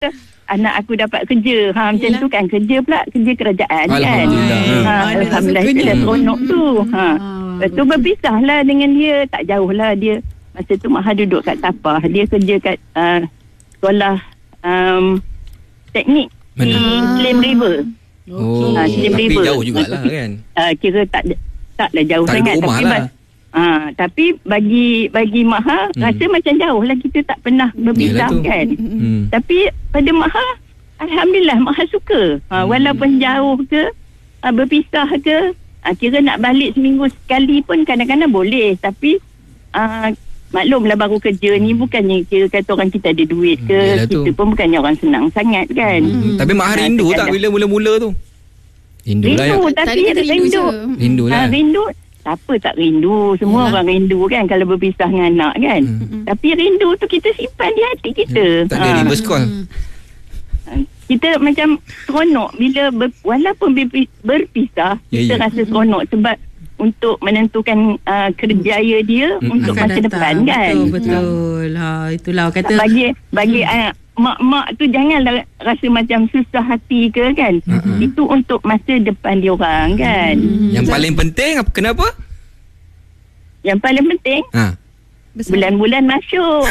anak aku dapat kerja. Macam tu kan, kerja pula, kerja kerajaan kan. Alhamdulillah itu dah seronok tu. Lepas tu berpisahlah dengan dia, tak jauh lah dia. Masa tu Maha duduk kat Tapah. Dia kerja kat sekolah teknik di Slim River. Slim tapi River. jauh jugalah kan. Kira taklah jauh tak sangat. rumah Tapi lah. tapi bagi Maha rasa macam jauh lah, kita tak pernah berpisah kan. Tapi pada Maha, alhamdulillah Maha suka. Walaupun jauh ke, berpisah ke, kira nak balik seminggu sekali pun kadang-kadang boleh. Tapi maklumlah baru kerja ni, bukannya kira kata orang kita ada duit ke, kita pun bukannya orang senang sangat kan. Tapi Mak rindu tak bila mula-mula tu? Rindu tapi Rindu lah. Rindu, siapa tak rindu? Semua orang rindu kan kalau berpisah dengan anak kan. Tapi rindu tu kita simpan di hati kita. Tak ada reverse call. Kita macam seronok bila walaupun berpisah, kita rasa seronok sebab untuk menentukan kerjaya dia untuk masa depan kan. Betul. Itulah kata bagi mak-mak tu janganlah rasa macam susah hati ke kan. Itu untuk masa depan dia orang kan. Yang paling penting kenapa? Yang paling penting bulan-bulan masuk.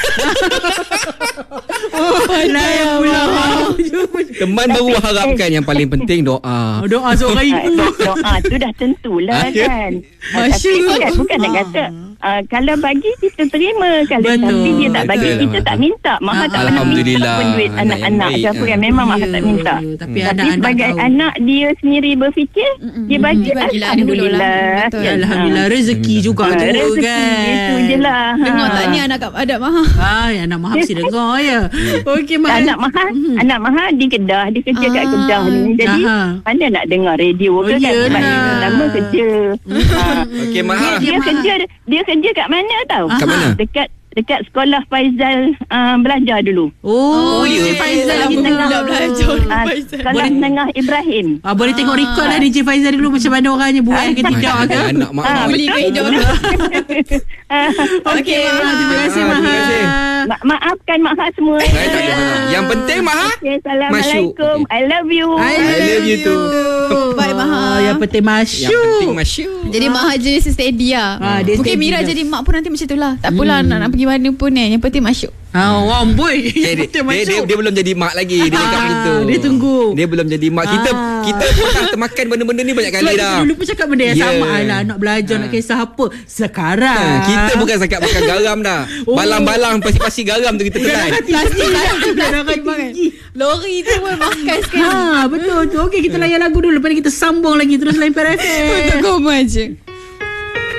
Teman baru harapkan yang paling penting doa. Doa seorang ibu. Doa tu dah tentulah kan. Masya Allah. Bukan nak kata kalau bagi kita terima, kalau tapi dia tak bagi kita tak minta. Maha tak pernah minta pun duit anak-anak ke apa kan, memang Maha tak minta. Tapi sebagai anak dia sendiri berfikir, dia bagi alhamdulillah. Alhamdulillah rezeki juga tu kan. Itu je lah. Dengar tak ni anak Maha? Anak Maha mesti dengar ya. Okey Maha. Anak Maha di Kedah, dia kerja kat Kedah ni. Jadi mana nak dengar radio ke kan, sebab lama kerja. Okey Maha. Dia kerja kat mana tahu? Kat mana? Dekat sekolah Faizal belajar dulu. DJ Faizal lagi tengah belajar. Sekolah Menengah Ibrahim. Boleh tengok record lah DJ Faizal dulu macam mana orangnya, buat ke tidak ke? Anak mak. Boleh ke hidup. Okey Maha, terima kasih Maha. Maafkan Maha semua. Yang penting Maha. Assalamualaikum. I love you. I love you too. Bye Maha. Yang penting masyuk. Jadi Maha jenis steady lah. Mungkin Mira jadi mak pun nanti macam tu lah. Tak apalah nak pergi mana pun yang penting masyuk. Boy. Dia belum jadi mak lagi. Dia cakap macam tu. Dia tunggu. Dia belum jadi mak. Kita pun dah termakan benda-benda ni banyak kali dah. Dulu pun cakap benda yang sama. Alah nak belajar, nak kisah apa. Sekarang kita bukan cakap makan garam dah. Balang-balang pasti garam tu kita telan. Lori tu pun makan sekarang. Betul tu. Okey, kita layan lagu dulu. Lepas ni kita sambung lagi terus lain PRFM. Untuk koma je.